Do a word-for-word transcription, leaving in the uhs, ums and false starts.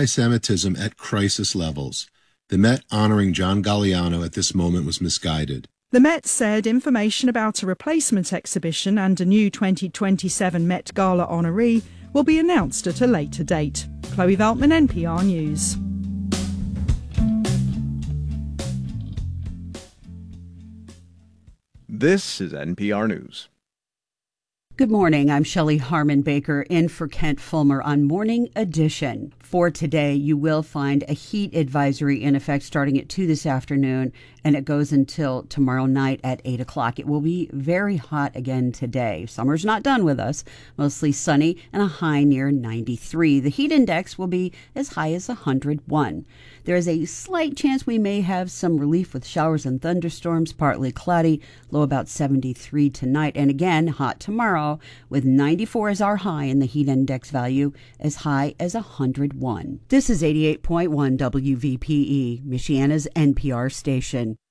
anti-Semitism at crisis levels. The Met honoring John Galliano at this moment was misguided. The Met said information about a replacement exhibition and a new twenty twenty-seven Met Gala honoree will be announced at a later date. Chloe Veltman, N P R News. This is N P R News. Good morning. I'm Shelley Harmon Baker in for Kent Fulmer on Morning Edition. For today, you will find a heat advisory in effect starting at two this afternoon, and it goes until tomorrow night at eight o'clock. It will be very hot again today. Summer's not done with us. Mostly sunny and a high near ninety-three. The heat index will be as high as one hundred one. There is a slight chance we may have some relief with showers and thunderstorms, partly cloudy, low about seventy-three tonight, and again hot tomorrow with ninety-four as our high and the heat index value as high as one hundred one. This is eighty-eight point one W V P E, Michiana's N P R station.